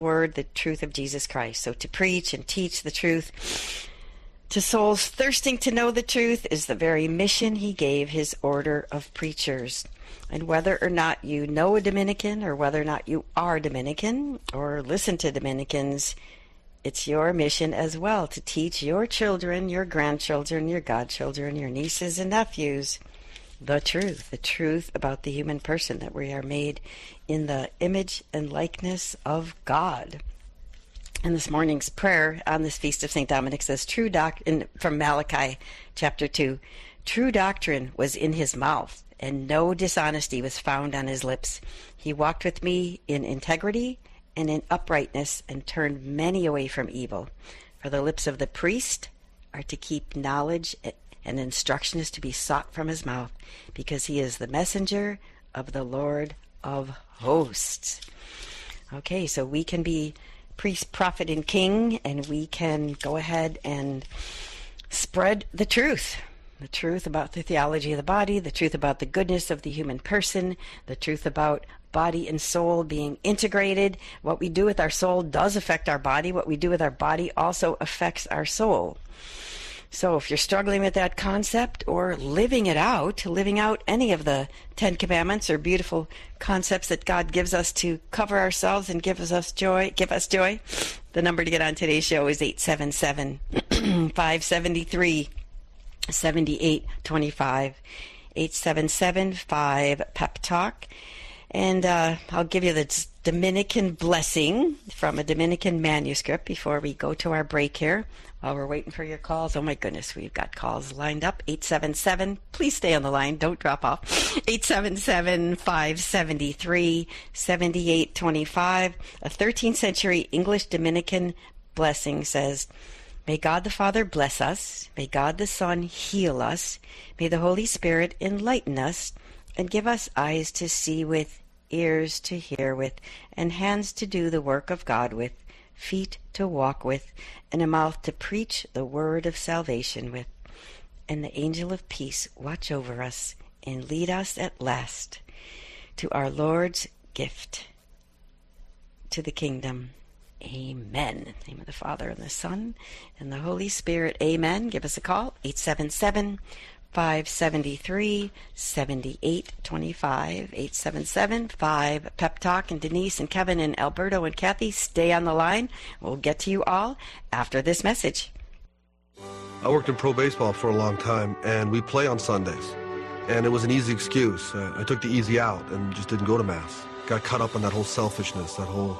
word, the truth of Jesus Christ. So to preach and teach the truth to souls thirsting to know the truth is the very mission he gave his order of preachers. And whether or not you know a Dominican, or whether or not you are Dominican or listen to Dominicans, it's your mission as well to teach your children, your grandchildren, your godchildren, your nieces and nephews the truth about the human person, that we are made in the image and likeness of God. And this morning's prayer on this Feast of St. Dominic says, true doctrine, from Malachi chapter 2, true doctrine was in his mouth, and no dishonesty was found on his lips. He walked with me in integrity and in uprightness, and turned many away from evil. For the lips of the priest are to keep knowledge, and instruction is to be sought from his mouth, because he is the messenger of the Lord of hosts. Okay, so we can be priest, prophet, and king, and we can go ahead and spread the truth about the theology of the body, the truth about the goodness of the human person, the truth about body and soul being integrated. What we do with our soul does affect our body. What we do with our body also affects our soul. So if you're struggling with that concept, or living out any of the 10 Commandments or beautiful concepts that God gives us to cover ourselves and give us joy, the number to get on today's show is 877-573-7825, 877-5-PEP-TALK. And I'll give you the Dominican blessing from a Dominican manuscript before we go to our break here. While we're waiting for your calls, oh my goodness, we've got calls lined up. 877, please stay on the line, don't drop off. 877-573-7825. A 13th century English Dominican blessing says, may God the Father bless us, may God the Son heal us, may the Holy Spirit enlighten us, and give us eyes to see with, ears to hear with, and hands to do the work of God with, feet to walk with, and a mouth to preach the word of salvation with. And the angel of peace watch over us and lead us at last to our Lord's gift, to the kingdom. Amen. In the name of the Father, and the Son, and the Holy Spirit. Amen. Give us a call, 877-573-7825, 877-5-PEP-TALK. And Denise and Kevin and Alberto and Kathy, stay on the line. We'll get to you all after this message. I worked in pro baseball for a long time, and we play on Sundays. And it was an easy excuse. I took the easy out and just didn't go to Mass. Got caught up in that whole selfishness, that whole,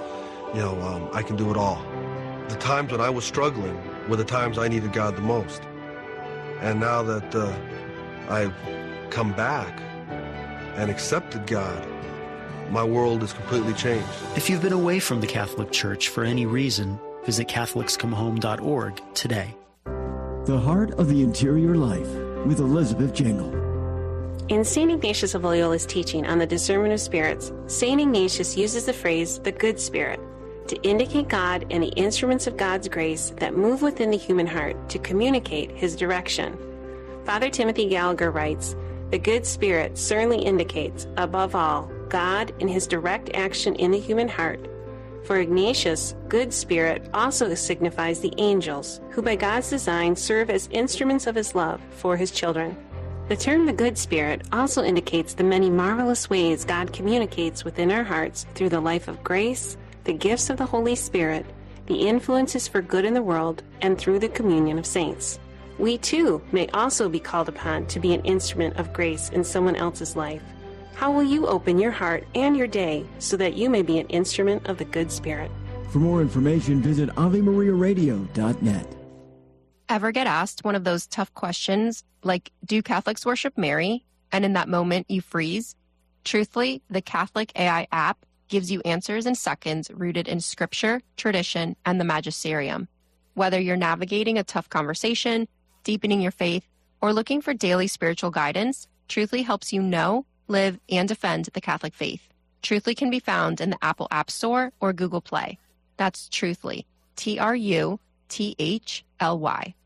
I can do it all. The times when I was struggling were the times I needed God the most. And now that I've come back and accepted God, my world is completely changed. If you've been away from the Catholic Church for any reason, visit CatholicsComeHome.org today. The Heart of the Interior Life with Elizabeth Jangle. In St. Ignatius of Loyola's teaching on the discernment of spirits, St. Ignatius uses the phrase, the good spirit, to indicate God and the instruments of God's grace that move within the human heart to communicate his direction. Father Timothy Gallagher writes, the good spirit certainly indicates, above all, God and his direct action in the human heart. For Ignatius, good spirit also signifies the angels, who by God's design serve as instruments of his love for his children. The term the good spirit also indicates the many marvelous ways God communicates within our hearts through the life of grace, the gifts of the Holy Spirit, the influences for good in the world, and through the communion of saints. We too may also be called upon to be an instrument of grace in someone else's life. How will you open your heart and your day so that you may be an instrument of the good spirit? For more information, visit AveMariaRadio.net. Ever get asked one of those tough questions like, do Catholics worship Mary? And in that moment you freeze? Truthfully, the Catholic AI app gives you answers in seconds rooted in scripture, tradition, and the magisterium. Whether you're navigating a tough conversation, deepening your faith, or looking for daily spiritual guidance, Truthfully helps you know, live, and defend the Catholic faith. Truthfully can be found in the Apple App Store or Google Play. That's Truthfully, Truthly.